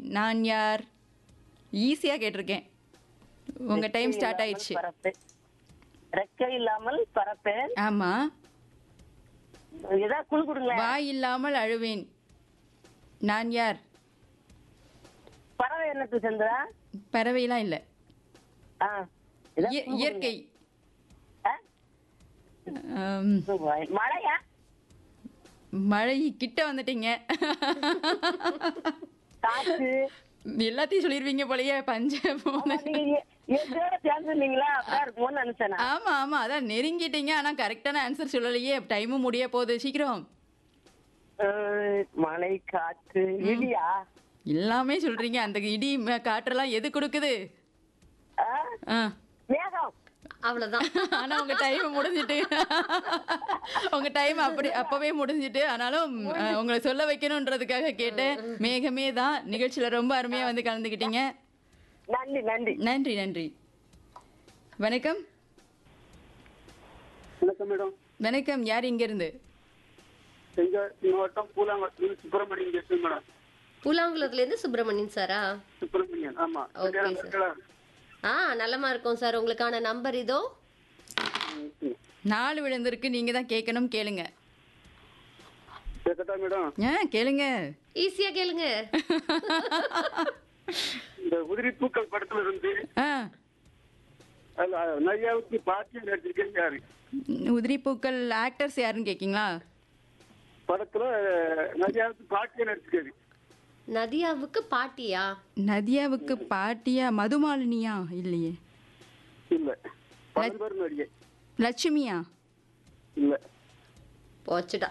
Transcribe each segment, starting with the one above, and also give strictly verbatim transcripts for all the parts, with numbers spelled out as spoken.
நான் யார்? ஈஸியா கேட்டிருக்கேன். உங்க டைம் ரெக்கை ஸ்டார்ட் இல்லாமல் ஆயிடுச்சு. பறப்பேன். ரெக்கை இல்லாமல் பறப்பேன். ஆமா. ஏதாவது குழு கொடுங்களேன். வாய் இல்லாமல் அழுவேன். நான் யார்? பறவை என்னத்து சென்றா? பறவைலாம் இல்ல. ஆ, ஏதாவது இய- குழு இயற்கை. கொடுங்க. ஆ? ஆம், மழையா? மழை கிட்ட வந்துட்டீங்க. காற்று? எல்லாத்தையும் சொல்லிருவீங்க போலயே பஞ்ச ஆமா, நீங்க எ- எதோட சேர்ந்துருந்தீங்களா? அப்படிதான் இருக்குமோன்னு நினைச்சேன் நான். ஆமா ஆமா அதான் நெருங்கிட்டீங்க. ஆனா கரெக்டான ஆன்சர் சொல்லலையே. டைமும் முடிய போகுது. சீக்கிரம். அஹ், மழை, காற்று, இடியா? எல்லாமே சொல்றீங்க. அந்த இடி ம- காற்றெல்லாம் எது கொடுக்குது? ஆ? ஆ. மேகம்? அவ்வளவுதான். ஆனா உங்க டைம் முடிஞ்சிட்டு. உங்க டைம் அப்படி அப்பவே முடிஞ்சிட்டு. ஆனாலும் அஹ், உங்களை சொல்ல வைக்கணும்ன்றதுக்காக கேட்டேன். மேகமே தான். நிகழ்ச்சியில ரொம்ப அருமையா வந்து கலந்துக்கிட்டீங்க. நன்றி நன்றி. நன்றி நன்றி. வணக்கம். வணக்கம் மேடம். வணக்கம். யார் இங்க இருந்து? எங்க மாவட்டம் பூலாங்குளத்துல சுப்பிரமணியன் பேசுறேன் மேடம். பூலாங்குளத்துல இருந்து சுப்பிரமணியன் சாரா? சுப்பிரமணியன், ஆமா. Okay sir. இருக்கா? ஆ, நலமா இருக்கும் சார். உங்களுக்கான நம்பர் இதோ. ம். நாலு விழுந்திருக்கு. நீங்க தான் கேட்கணும். கேளுங்க. கேட்கட்டா மேடம்? ஆ கேளுங்க. ஈஸியா கேளுங்க. இந்த உதிரி பூக்கள் படத்துல இருந்து ஆ அதுல நையாவுக்கு பாட்டியம் நடிச்சிருக்கேன் யாரு? உதிரி பூக்கள் ஆக்டர்ஸ் யாருன்னு கேட்கீங்களா? படத்துல நையாவுக்கு பாட்டியம் நடிச்சிருக்காரு. நதியாவுக்கு பாட்டியா? நதியாவுக்கு பாட்டியா? மதுமாலினியா? இல்லையே. இல்ல. பழம்பெரும் நடிகை. லட்சுமியா? இல்ல. போச்சுடா.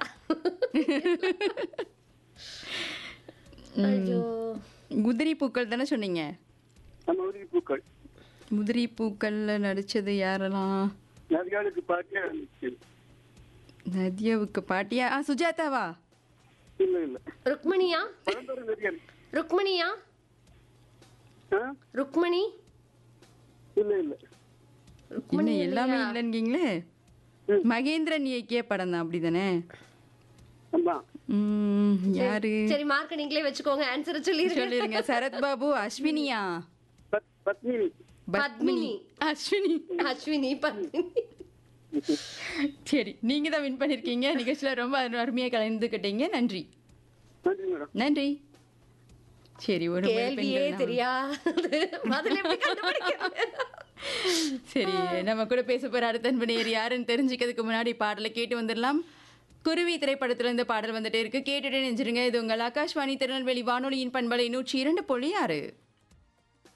ஐயோ. உதிரி பூக்கள் தானே சொன்னீங்க? நம்ம உதிரி பூக்கள். உதிரி பூக்கள்ல நடிச்சது யாரெல்லாம்? நதியாவுக்கு பாட்டியா நடிச்சிருக்காரு. நதியாவுக்கு பாட்டியா? ஆ சுஜாதாவா? இல்ல இல்ல. ருக்மணியா? பழம்பெரும் நடிகர். ருக்மணியா? ஆ? ருக்மணி? இல்ல இல்ல. என்ன எல்லாமே இல்லைங்கீங்களே. ம். மகேந்திரன் இயக்கிய படம் தான். அப்படிதானே? ஆமா. ம், யாரு? சரி, மார்க் நீங்களே வச்சுக்கோங்க. ஆன்சர் சொல்லிருங்க. சொல்லிருங்க. சரத்பாபு. அஸ்வினியா? பத்- பத்மினி. பத்மினி. அஸ்வினி. அஸ்வினி பத்மினி. சரி, நீங்க தான் வின் பண்ணிருக்கீங்க. நிகழ்ச்சியில ரொம்ப அரு- அருமையா கலந்துக்கிட்டீங்க. நன்றி. நன்றி மேடம். நன்றி. சரி, ஒரு முறை கேள்வியே பெண்கள் தான். தெரியாது. முதல்ல எப்படி கண்டுபிடிக்கிறது? சரி, நம்ம கூட பேச போற அடுத்த அன்பனையர் யாருன்னு தெரிஞ்சுக்கிறதுக்கு முன்னாடி பாடலை கேட்டு வந்துடலாம். குருவி திரைப்படத்துல இருந்து பாடல் வந்துட்டே இருக்கு. கேட்டுட்டே நெஞ்சிருங்க. இது உங்கள் ஆகாஷ்வாணி திருநெல்வேலி வானொலியின் பண்பலை நூற்றி இரண்டு புள்ளி ஆறு.